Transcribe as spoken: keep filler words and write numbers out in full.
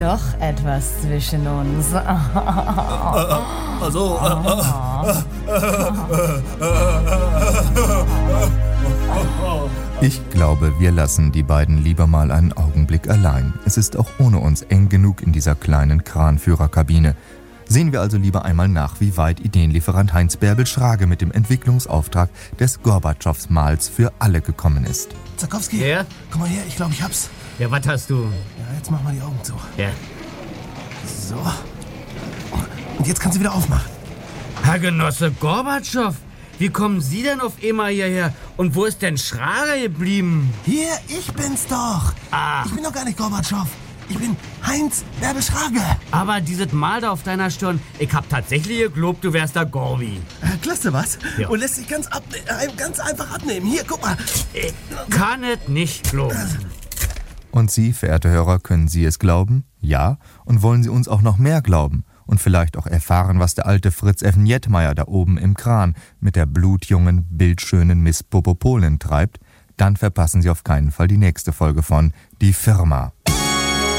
Doch etwas zwischen uns. Also, Ich glaube, wir lassen die beiden lieber mal einen Augenblick allein. Es ist auch ohne uns eng genug in dieser kleinen Kranführerkabine. Sehen wir also lieber einmal nach, wie weit Ideenlieferant Heinz Bärbel Schrage mit dem Entwicklungsauftrag des Gorbatschow-Mals für alle gekommen ist. Zakowski, Ja? komm mal her, ich glaube, ich hab's. Ja, was hast du? Ja, jetzt mach mal die Augen zu. Ja. So. Und jetzt kannst du wieder aufmachen. Herr Genosse Gorbatschow, wie kommen Sie denn auf einmal hierher? Und wo ist denn Schrage geblieben? Hier, ich bin's doch. Ah. Ich bin doch gar nicht Gorbatschow. Ich bin Heinz Bärbel Schrage. Aber dieses Mal da auf deiner Stirn, ich hab tatsächlich geglaubt, du wärst der Gorbi. Äh, klasse, was? Ja. Und lässt sich ganz, abne äh, ganz einfach abnehmen. Hier, guck mal. Ich kann es nicht glauben. Und Sie, verehrte Hörer, können Sie es glauben? Ja. Und wollen Sie uns auch noch mehr glauben? Und vielleicht auch erfahren, was der alte Fritz Effen Jettmeier da oben im Kran mit der blutjungen, bildschönen Miss Popopolin treibt? Dann verpassen Sie auf keinen Fall die nächste Folge von Die Firma.